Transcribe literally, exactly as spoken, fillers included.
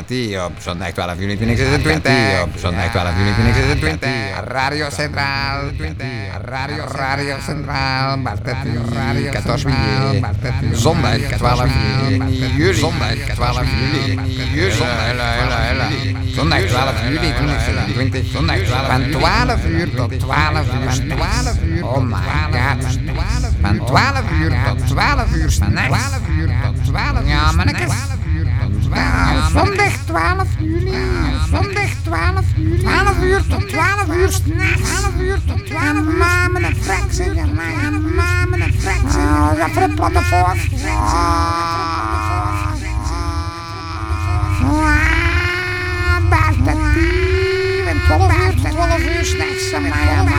Partie op zondag twaalf juli twintig zesentwintig. Op zondag twaalf juli twintig zesentwintig. Radio Centraal. Radio Radio Centraal. Bartetti. veertien juli. Zondag twaalf juli. Zondag twaalf juli. Zondag twaalf juli twintig zesentwintig. Zondag van twaalf uur tot twaalf uur. twaalf uur. Oh my god. Van twaalf uur tot twaalf uur s'nachts. Ja, mannekes. Zondag twaalf juli. Zondag twaalf juli. twaalf uur tot twaalf uur s'nachts. twaalf uur tot twaalf uur. Ma, met een frek zeggen. Ma, met een frek zeggen. Oh, dat voor een platte voort. Bartetti. Van twaalf uur tot twaalf uur s'nachts.